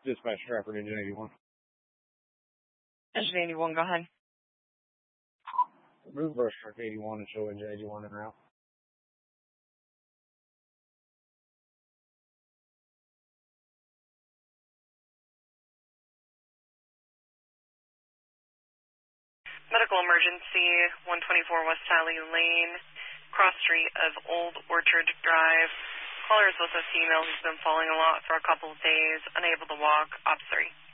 Dispatch Stratford, Engine 81. Engine 81, go ahead. Move brush truck 81 and show Engine 81 en route. Medical emergency, 124 West Tally Lane, cross street of Old Orchard Drive. Caller is with a female who's been falling a lot for a couple of days, unable to walk, OPS 3.